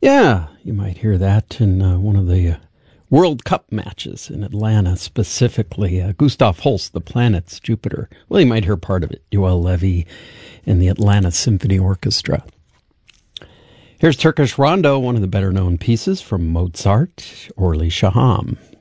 Yeah, you might hear that in one of the World Cup matches in Atlanta, specifically. Gustav Holst, The Planets, Jupiter. Well, you might hear part of it. Joel Levy and the Atlanta Symphony Orchestra. Here's Turkish Rondo, one of the better-known pieces from Mozart, Orly Shaham.